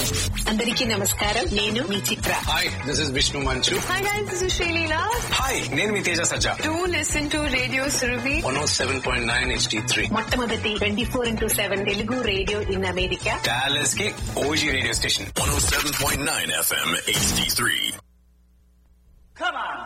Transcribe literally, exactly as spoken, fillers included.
అందరికీ నమస్కారం. నేను మీ చిత్ర. హాయ్, దిస్ ఇస్ విష్ణు మంచు. Hi guys, this is Sreeleela. Hi, నేను మీ తేజ సజ్జా. Do listen to radio Surabhi one oh seven point nine H D three, మొట్టమొదటి twenty four into seven Telugu radio in America. Dallas కి OG radio station. one oh seven point nine F M H D three. Come on.